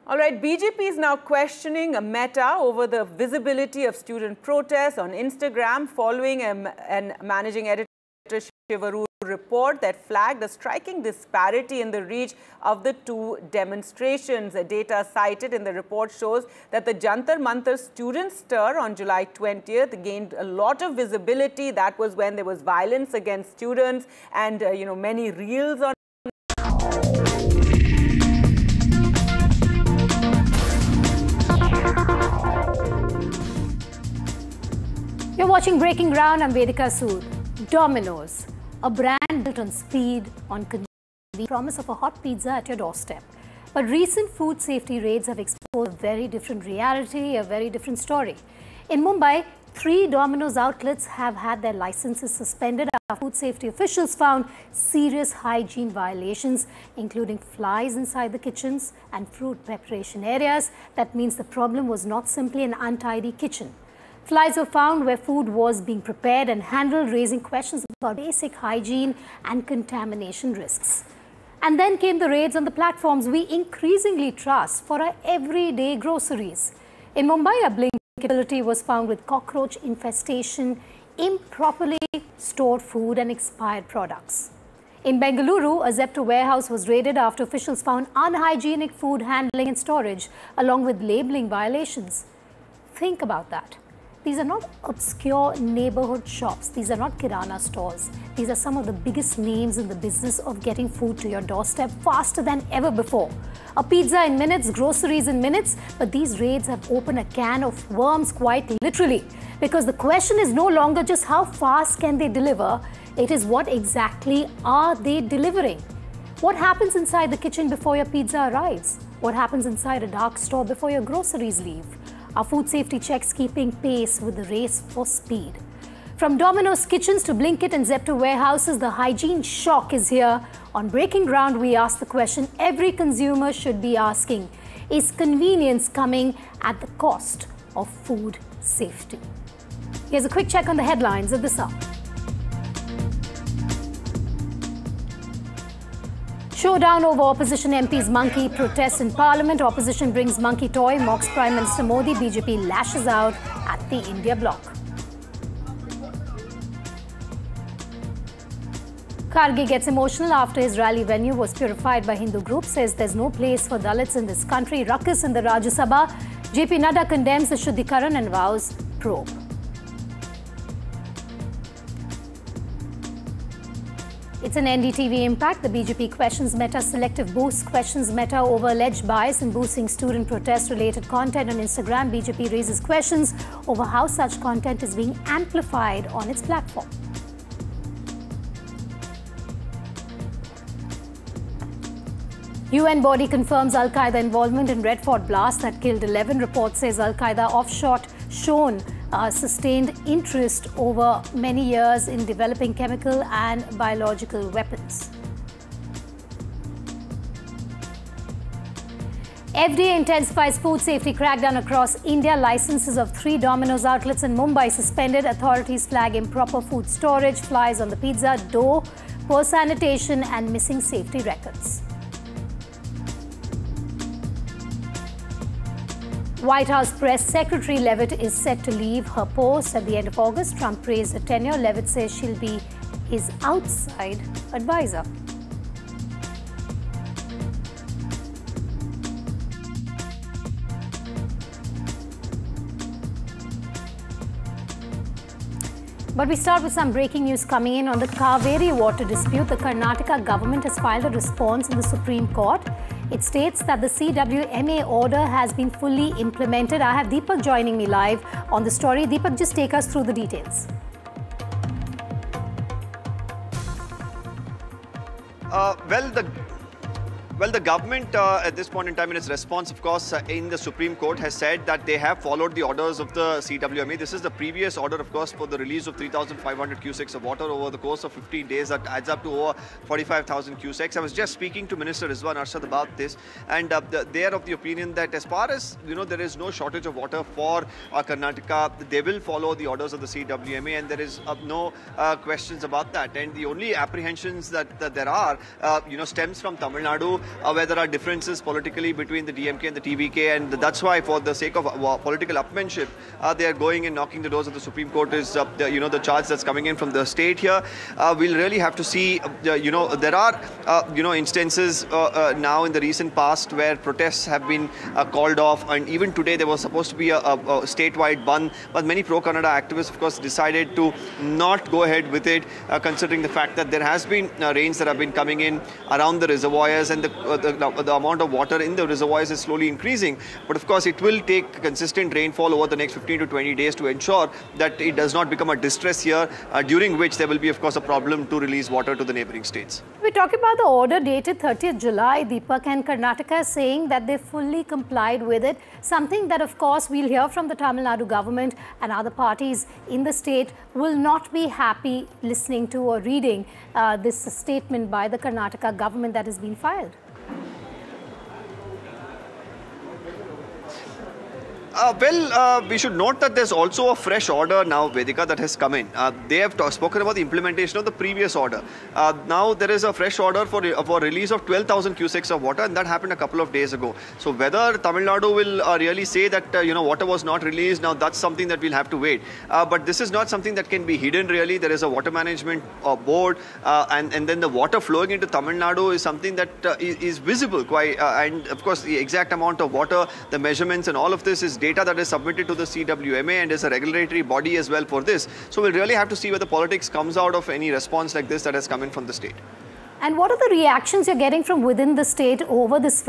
All right, BJP is now questioning Meta over the visibility of student protests on Instagram following a managing editor Shivaru report that flagged a striking disparity in the reach of the two demonstrations. Data cited in the report shows that the Jantar Mantar student stir on July 20th gained a lot of visibility. That was when there was violence against students and, many reels on. You're watching Breaking Ground. I'm Vedika Sood. Domino's, a brand built on speed, on convenience, promise of a hot pizza at your doorstep. But recent food safety raids have exposed a very different reality, a very different story. In Mumbai, 3 Domino's outlets have had their licenses suspended after food safety officials found serious hygiene violations, including flies inside the kitchens and fruit preparation areas. That means the problem was not simply an untidy kitchen. Flies were found where food was being prepared and handled, raising questions about basic hygiene and contamination risks. And then came the raids on the platforms we increasingly trust for our everyday groceries. In Mumbai, a Blinkit facility was found with cockroach infestation, improperly stored food and expired products. In Bengaluru, a Zepto warehouse was raided after officials found unhygienic food handling and storage, along with labeling violations. Think about that. These are not obscure neighborhood shops. These are not kirana stores. These are some of the biggest names in the business of getting food to your doorstep faster than ever before. A pizza in minutes, groceries in minutes, but these raids have opened a can of worms quite literally. Because the question is no longer just how fast can they deliver, it is what exactly are they delivering? What happens inside the kitchen before your pizza arrives? What happens inside a dark store before your groceries leave? Are food safety checks keeping pace with the race for speed? From Domino's kitchens to Blinkit and Zepto warehouses, the hygiene shock is here. On Breaking Ground, we ask the question every consumer should be asking. Is convenience coming at the cost of food safety? Here's a quick check on the headlines of this hour. Showdown over opposition MP's monkey protests in Parliament. Opposition brings monkey toy, mocks Prime Minister Modi. BJP lashes out at the India bloc. Kharge gets emotional after his rally venue was purified by Hindu groups. Says there's no place for Dalits in this country. Ruckus in the Rajya Sabha. JP Nadda condemns the Shuddhikaran and vows probe. It's an NDTV impact. The BJP questions Meta selective boosts, questions Meta over alleged bias in boosting student protest-related content on Instagram. BJP raises questions over how such content is being amplified on its platform. UN body confirms Al-Qaeda involvement in Red Fort blast that killed 11. Report says Al-Qaeda offshot shown sustained interest over many years in developing chemical and biological weapons. FDA intensifies food safety crackdown across India. Licenses of 3 Domino's outlets in Mumbai suspended. Authorities flag improper food storage, flies on the pizza dough, poor sanitation and missing safety records. White House Press Secretary Leavitt is set to leave her post at the end of August. Trump praised her tenure. Leavitt says she'll be his outside advisor. But we start with some breaking news coming in on the Kaveri water dispute. The Karnataka government has filed a response in the Supreme Court. It states that the CWMA order has been fully implemented. I have Deepak joining me live on the story. Deepak, just take us through the details. Well, the government at this point in time in its response, of course, in the Supreme Court has said that they have followed the orders of the CWMA. This is the previous order, of course, for the release of 3,500 cusecs of water over the course of 15 days. That adds up to over 45,000 cusecs. I was just speaking to Minister Rizwan Arshad about this, and they are of the opinion that as far as, there is no shortage of water for Karnataka, they will follow the orders of the CWMA, and there is no questions about that. And the only apprehensions that there are, stems from Tamil Nadu. where there are differences politically between the DMK and the TVK, and that's why, for the sake of political upmanship, they are going and knocking the doors of the Supreme Court. Is the charge that's coming in from the state here. We'll really have to see. There are instances now in the recent past where protests have been called off, and even today there was supposed to be a statewide ban, but many pro-Kannada activists, of course, decided to not go ahead with it, considering the fact that there has been rains that have been coming in around the reservoirs, and the amount of water in the reservoirs is slowly increasing. But of course, it will take consistent rainfall over the next 15 to 20 days to ensure that it does not become a distress year, during which there will be, of course, a problem to release water to the neighboring states. We're talking about the order dated 30th July, Deepak, and Karnataka is saying that they fully complied with it. Something that, of course, we'll hear from the Tamil Nadu government and other parties in the state will not be happy listening to or reading this statement by the Karnataka government that has been filed. We should note that there's also a fresh order now, Vedika, that has come in. They have spoken about the implementation of the previous order. Now there is a fresh order for release of 12,000 cusecs of water, and that happened a couple of days ago. So whether Tamil Nadu will really say that water was not released, now that's something that we'll have to wait. But this is not something that can be hidden really. There is a water management board, and then the water flowing into Tamil Nadu is something that is visible quite, and of course the exact amount of water, the measurements, and all of this is data that is submitted to the CWMA, and is a regulatory body as well for this. So we'll really have to see whether politics comes out of any response like this that has come in from the state. And what are the reactions you're getting from within the state over this